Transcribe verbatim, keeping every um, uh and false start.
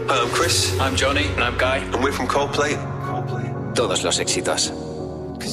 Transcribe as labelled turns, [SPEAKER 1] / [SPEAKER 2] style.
[SPEAKER 1] Hi, I'm Chris.
[SPEAKER 2] I'm Johnny.
[SPEAKER 3] And I'm Guy.
[SPEAKER 1] And we're from Coldplay.
[SPEAKER 4] Todos los éxitos.